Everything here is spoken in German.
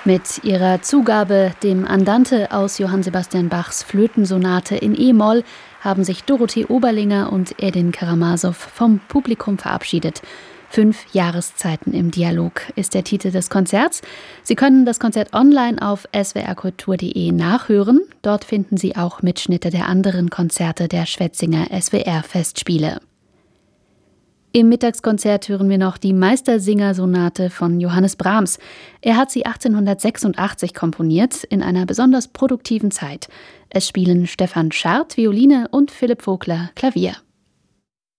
Mit ihrer Zugabe, dem Andante aus Johann Sebastian Bachs Flötensonate in E-Moll, haben sich Dorothee Oberlinger und Edin Karamasow vom Publikum verabschiedet. 5 Jahreszeiten im Dialog ist der Titel des Konzerts. Sie können das Konzert online auf swrkultur.de nachhören. Dort finden Sie auch Mitschnitte der anderen Konzerte der Schwetzinger SWR-Festspiele. Im Mittagskonzert hören wir noch die Meistersinger-Sonate von Johannes Brahms. Er hat sie 1886 komponiert, in einer besonders produktiven Zeit. Es spielen Stefan Schart, Violine und Philipp Vogler, Klavier.